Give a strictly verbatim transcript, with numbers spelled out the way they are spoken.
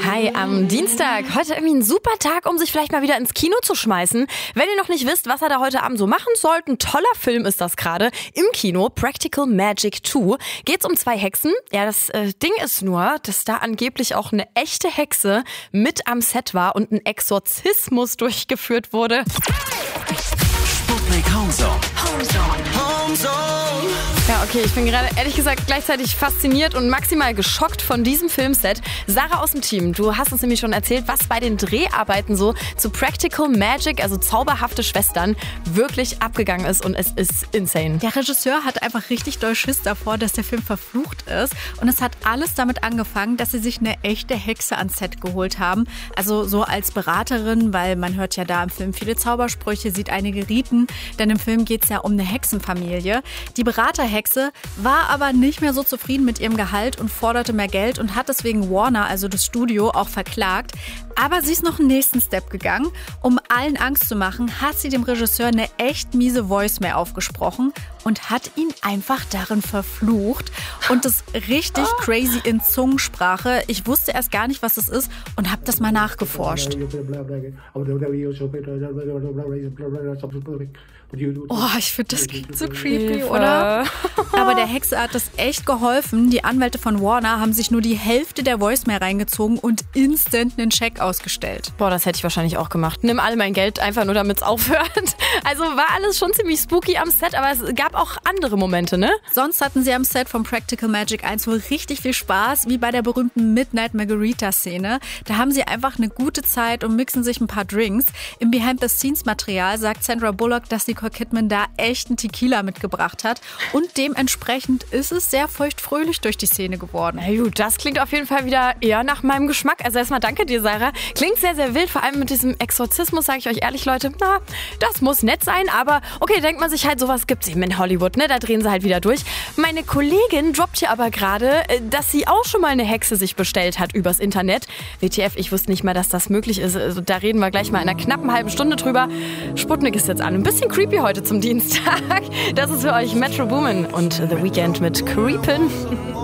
Hi, am Dienstag. Heute irgendwie ein super Tag, um sich vielleicht mal wieder ins Kino zu schmeißen. Wenn ihr noch nicht wisst, was ihr da heute Abend so machen sollt, ein toller Film ist das gerade. Im Kino, Practical Magic zwei. Geht's um zwei Hexen. Ja, das äh, Ding ist nur, dass da angeblich auch eine echte Hexe mit am Set war und ein Exorzismus durchgeführt wurde. Sputnik Homezone. Homezone. Homezone. Ja, okay, ich bin gerade ehrlich gesagt gleichzeitig fasziniert und maximal geschockt von diesem Filmset. Sarah aus dem Team, du hast uns nämlich schon erzählt, was bei den Dreharbeiten so zu Practical Magic, also zauberhafte Schwestern, wirklich abgegangen ist und es ist insane. Der Regisseur hat einfach richtig doll Schiss davor, dass der Film verflucht ist und es hat alles damit angefangen, dass sie sich eine echte Hexe ans Set geholt haben. Also so als Beraterin, weil man hört ja da im Film viele Zaubersprüche, sieht einige Riten, denn im Film geht es ja um eine Hexenfamilie. Die Beraterhexe war aber nicht mehr so zufrieden mit ihrem Gehalt und forderte mehr Geld und hat deswegen Warner, also das Studio, auch verklagt. Aber sie ist noch einen nächsten Step gegangen. Um allen Angst zu machen, hat sie dem Regisseur eine echt miese Voicemail aufgesprochen und hat ihn einfach darin verflucht. Und das richtig crazy in Zungensprache. Ich wusste erst gar nicht, was es ist und habe das mal nachgeforscht. Oh, ich finde, das klingt so creepy, Hilfe. Oder? Aber der Hexe hat das echt geholfen. Die Anwälte von Warner haben sich nur die Hälfte der Voicemail reingezogen und instant einen Scheck ausgestellt. Boah, das hätte ich wahrscheinlich auch gemacht. Nimm all mein Geld, einfach nur damit es aufhört. Also war alles schon ziemlich spooky am Set, aber es gab auch andere Momente, ne? Sonst hatten sie am Set von Practical Magic eins wohl richtig viel Spaß, wie bei der berühmten Midnight Margarita-Szene. Da haben sie einfach eine gute Zeit und mixen sich ein paar Drinks. Im Behind-the-Scenes-Material sagt Sandra Bullock, dass Nicole Kidman da echten Tequila mitgebracht hat. Und dementsprechend ist es sehr feuchtfröhlich durch die Szene geworden. Na gut, das klingt auf jeden Fall wieder eher nach meinem Geschmack. Also erstmal danke dir, Sarah. Klingt sehr, sehr wild, vor allem mit diesem Exorzismus, sage ich euch ehrlich, Leute. Na, das muss nett sein, aber okay, denkt man sich halt, sowas gibt's eben in Hollywood, ne? Da drehen sie halt wieder durch. Meine Kollegin droppt hier aber gerade, dass sie auch schon mal eine Hexe sich bestellt hat übers Internet. W T F, ich wusste nicht mal, dass das möglich ist. Also, da reden wir gleich mal in einer knappen halben Stunde drüber. Sputnik ist jetzt an. Ein bisschen creepy heute zum Dienstag. Das ist für euch Metro Boomin und The Weeknd mit Creepin'.